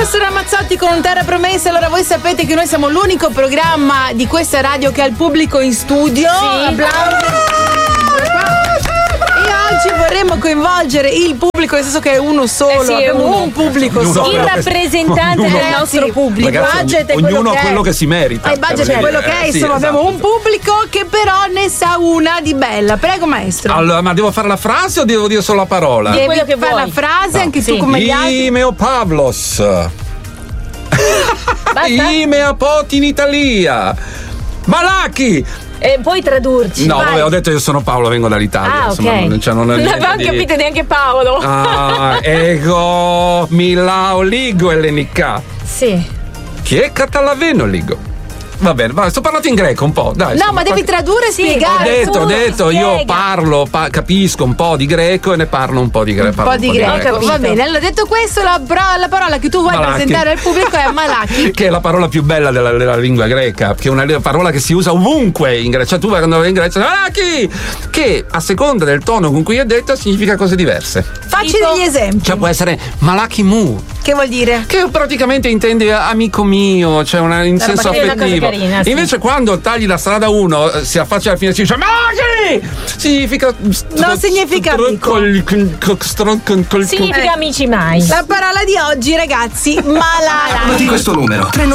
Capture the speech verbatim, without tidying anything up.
Sono Ramazzotti con Terra Promessa. Allora, voi sapete che noi siamo l'unico programma di questa radio che ha il pubblico in studio. Sì. Applausi. E oggi vorremmo coinvolgere il pubblico, nel senso che è uno solo. Eh sì, abbiamo uno. un pubblico Ognuno solo. Il rappresentante ognuno- del nostro Sì. pubblico. Ragazzi, Il budget è ognuno quello ha che è. quello che si merita. Ah, il budget è quello che è, Eh, sì, insomma, abbiamo esatto. un pubblico che però ne sa una di bella. Prego, maestro. Allora, ma devo fare la frase o devo dire solo la parola? Di- Devi quello che fare vuoi. la frase, anche Sì. tu come gli altri. Imeo Pavlos. Basta? Imea poti in Italia. Malachi. E puoi tradurci. No, vai. vabbè, ho detto io sono Paolo, vengo dall'Italia. Ah, insomma, ok. non, cioè, non, Non niente avevamo di- capito neanche Paolo. Ah, ego Milao Ligo Ellenica. Sì. Chi è Catalaveno Ligo? Va bene, va, sto parlando in greco un po', dai. No, insomma, ma devi qualche- tradurre e Sì, Ho spiegare. detto, ho tu, detto, io spiega. parlo, pa- capisco un po' di greco e ne parlo un po' di greco. Un po' di greco, greco. va bene. Allora, detto questo, la, pro- la parola che tu vuoi Malaki. presentare al pubblico è Malaki. Che è la parola più bella della, della lingua greca, che è una parola che si usa ovunque in Grecia. Cioè, tu vai quando vai in Grecia, Malaki! Che a seconda del tono con cui è detta significa cose diverse. Facci Tipo? degli esempi. Cioè, può essere Malaki Mu, Che vuol dire? che praticamente intende amico mio, cioè una, in senso perché è una cosa affettivo. carina, sì. Invece quando tagli la strada uno, eh, si affaccia alla fine e si dice Malaki! Significa Non significa amico. col- col- col- col- col- col- Significa amici mai. La parola di oggi, ragazzi, Malaki. Di questo numero